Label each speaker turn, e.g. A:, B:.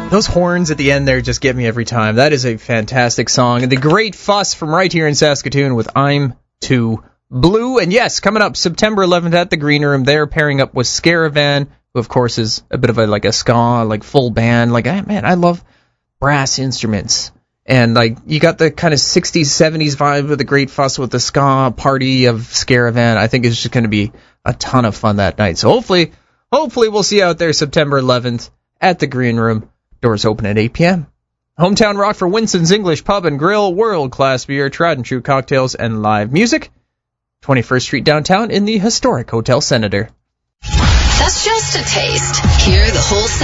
A: Those horns at the end there just get me every time. That is a fantastic song. And The Great Fuss from right here in Saskatoon with I'm Too Blue. And yes, coming up September 11th at the Green Room, they're pairing up with Scaravan, who of course is a bit of a ska, full band. Man, I love brass instruments. And you got the kind of 60s, 70s vibe of The Great Fuss with the ska party of Scaravan. I think it's just going to be a ton of fun that night. So hopefully we'll see you out there September 11th at the Green Room. Doors open at 8 p.m. Hometown rock for Winston's English Pub and Grill, world-class beer, tried and true cocktails, and live music. 21st Street downtown in the historic Hotel Senator.
B: That's just a taste. Hear the whole